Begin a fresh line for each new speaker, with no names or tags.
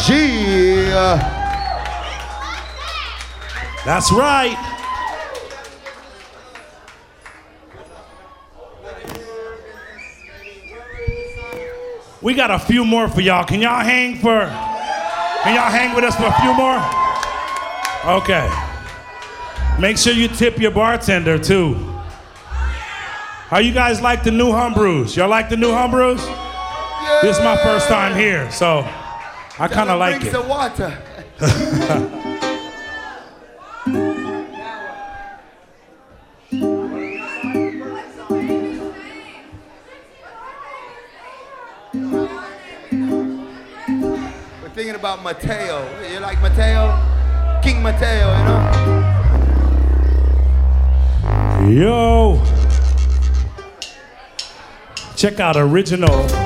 Yeah.
That's right. We got a few more for y'all. Can y'all hang with us for a few more? Okay. Make sure you tip your bartender too. How you guys like the new Humbrus? Y'all like the new Humbrus?
Yeah.
This is my first time here, so I kind of like it.
Some water. We're thinking about Mateo. You like Mateo? King Mateo, you know?
Yo. Check out original